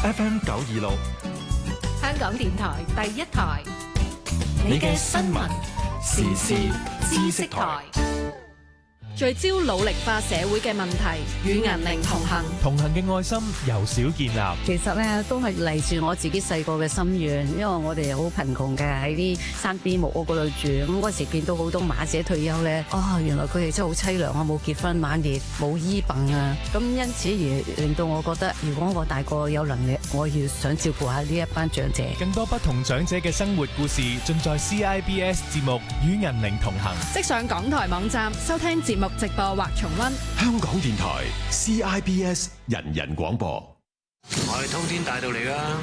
FM 926， 香港電台第一台，你嘅新聞時事知識台，聚焦老齡化社會嘅問題，與銀齡同行。 同行嘅愛心由小建立。 其實咧都係嚟自我自己細個嘅心願，因為我哋好貧窮嘅，喺啲山邊木屋嗰度住。咁嗰時見到好多馬姐退休咧，原來佢哋真係好凄涼啊，冇結婚晚年，冇醫病啊。咁因此而令到我覺得，如果我大個有能力，我要想照顧下呢一班長者。 更多不同長者嘅生活故事，盡在 CIBS 節目與銀齡同行。 即上港台網站收聽節目直播或重溫。 香港電台 CIBS 人人廣播。 我係通天大道嚟噶，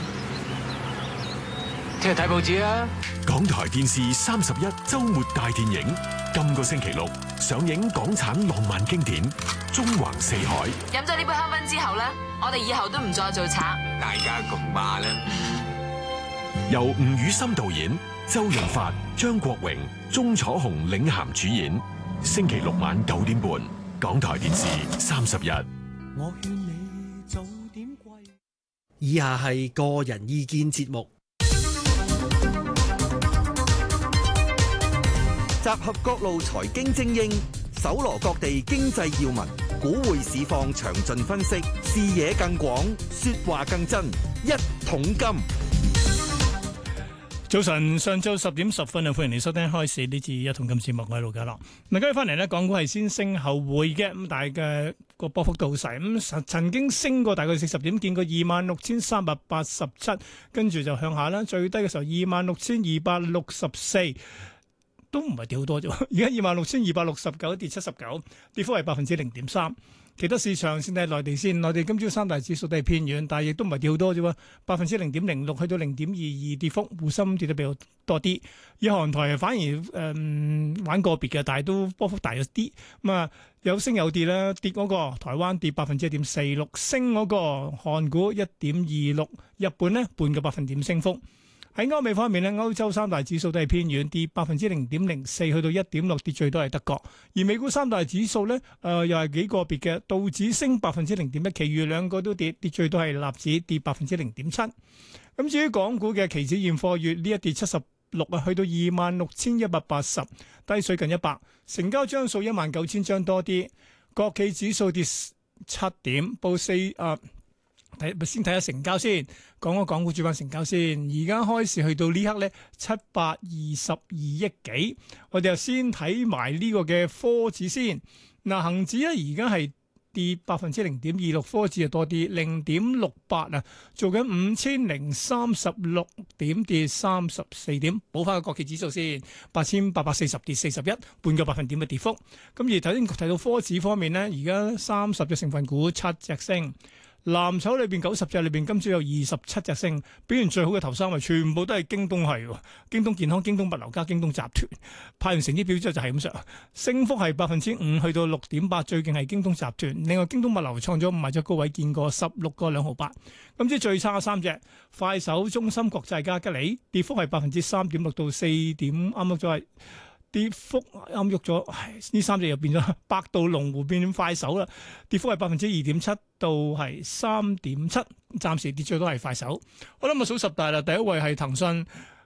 聽日睇報紙啊！ 港台電視31周末大電影，今個星期六上映港產浪漫經典《縱橫四海》。 飲咗呢杯香檳之後咧，我哋以後都唔再做賊。 大家共罵啦！ 由吳宇森導演，周潤發、張國榮、鐘楚紅領銜主演。星期六晚9點半，港台電視31。 我勸你早點歸。以下係個人意見節目，集合各路財經精英，搜羅各地經濟要聞，股匯市況詳盡分析，視野更廣，說話更真。一桶金。 早晨，上晝10點10分啊！歡迎你收聽開市呢次一桶金節目，我係盧家樂。嗱，今日翻嚟呢，港股係先升後回嘅，咁但係嘅個波幅都好細，咁曾經升過大概40點，見過26,387，跟住就向下啦。最低嘅時候26,264，都唔係跌好多啫。而家26,269，跌79，跌幅係0.3%。其他市場先睇內地先，內地今朝三大指數都係偏軟，但係亦都唔係跌好多啫喎，0.06%去到0.22跌幅，滬深跌得比較多啲。以韓台反而玩個別嘅，但係都波幅大咗啲。咁啊有升有跌啦，跌嗰個台灣跌1.46%，升嗰個韓股1.26%，日本呢半個百分點升幅。喺歐美方面咧，歐洲三大指數都係偏軟，跌0.04%去到1.6，跌最多係德國。而美股三大指數咧，又係幾個別嘅，道指升0.1%，其餘兩個都跌，跌最多係納指跌0.07%。咁至於港股嘅期指現貨月呢一跌76啊，去到26,180，低水近100，成交張數19,000張多啲。國企指數跌7點，報先睇下成交先，講個港股主板成交先。而家開市去到呢刻咧722億幾，我哋就先睇埋呢個嘅科指先。嗱，恒指咧而家係跌0.26%，科指就多啲0.68啊，做緊5,036點，跌34點，補翻個國企指數先，8,840跌41，半個百分點嘅跌幅。咁而頭先提到科指方面咧，而家30隻成分股7隻升。藍籌裏邊90隻裏邊，今朝有27隻升，表現最好嘅頭三位全部都係京東係，京東健康、京東物流加京東集團。派完成績表之後就係咁上，升幅係5%去到6.8%，最勁係京東集團。另外京東物流創咗5日高位，見過16個2毫8。咁即係最差三隻，快手、中芯國際加吉利，跌幅係3.6%到4點，啱啱咗係。跌幅啱喐咗，呢三隻又變咗百度、龍湖變快手啦。跌幅係2.7%到係3.7%，暫時跌最多係快手。我諗數十大啦，第一位係騰訊，